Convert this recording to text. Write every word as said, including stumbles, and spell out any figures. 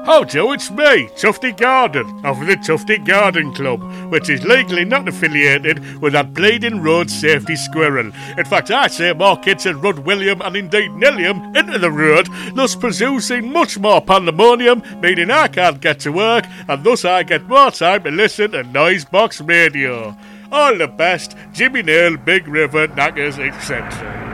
How do, it's me, Tufty Garden, of the Tufty Garden Club, which is legally not affiliated with that bleeding road safety squirrel. In fact, I say more kids had run William and indeed Nilliam into the road, thus producing much more pandemonium, meaning I can't get to work, and thus I get more time to listen to Noisebox Radio. All the best, Jimmy Nail, Big River, Knackers, et cetera.